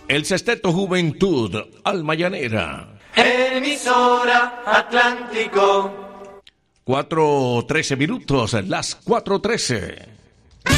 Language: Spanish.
el Sexteto Juventud Alma Llanera. Emisora Atlántico. 4:13 minutos, las 4:13.